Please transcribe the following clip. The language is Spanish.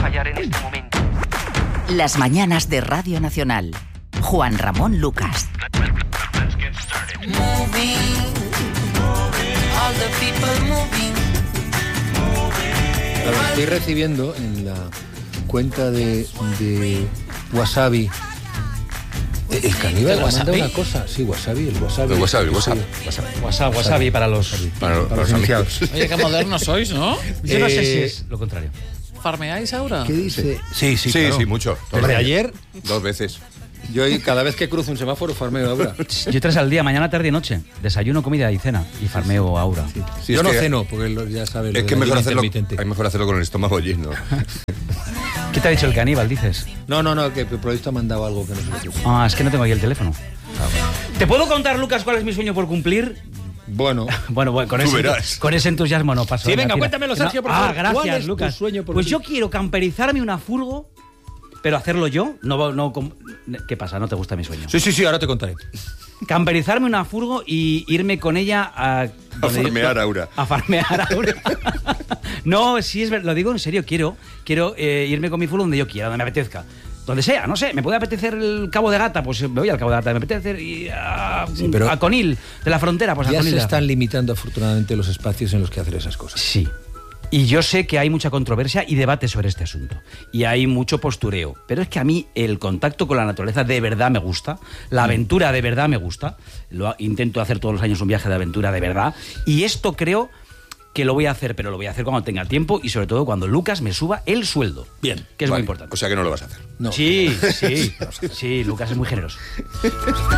fallar en este momento. Las mañanas de Radio Nacional. Juan Ramón Lucas. Estoy recibiendo en la cuenta de Wasabi. El caníbal ha mandado una cosa. Sí, Wasabi, el Wasabi. Wasabi para los iniciados. Oye, qué modernos sois, ¿no? Yo no sé si es lo contrario. ¿Farmeáis ahora? ¿Qué dice? Sí, claro. Sí, mucho. Desde ayer, 2 veces. yo cada vez que cruzo un semáforo farmeo ahora. Yo 3 al día, mañana, tarde y noche. Desayuno, comida y cena. Y farmeo Aura. Sí, Yo es no que- ceno, porque ya sabes. Es que lo del mejor ayuno hacerlo, intermitente. es mejor hacerlo con el estómago lleno. ¿Qué te ha dicho el caníbal, dices? No, que el periodista ha mandado algo que no sé qué. Ah, es que no tengo ahí el teléfono. ¿Te puedo contar, Lucas, cuál es mi sueño por cumplir? Bueno, Bueno, con Tú verás. ese entusiasmo no paso. Sí, venga, tira. cuéntamelo, Sergio, por favor. Gracias, ¿Cuál es tu Lucas. sueño por Pues ti? yo quiero camperizarme una furgo, pero hacerlo yo. ¿Qué pasa? ¿No te gusta mi sueño? sí, ahora te contaré. Camperizarme una furgo y irme con ella a farmear Aura. A farmear Aura. No, sí, lo digo en serio. Quiero irme con mi furgo donde yo quiera, donde me apetezca. Donde sea, no sé, me puede apetecer el Cabo de Gata, pues me voy al Cabo de Gata. Me apetece ir a Conil, de la frontera, pues a Ya Conil. se están limitando afortunadamente los espacios en los que hacer esas cosas. Sí. Y yo sé que hay mucha controversia y debate sobre este asunto. Y hay mucho postureo. Pero es que a mí el contacto con la naturaleza de verdad me gusta. La aventura de verdad me gusta. Intento hacer todos los años un viaje de aventura de verdad. Y esto creo que lo voy a hacer, pero lo voy a hacer cuando tenga tiempo y sobre todo cuando Lucas me suba el sueldo. Bien. Que es muy Vale, importante. O sea que no lo vas a hacer. No. Sí, Lucas es muy generoso.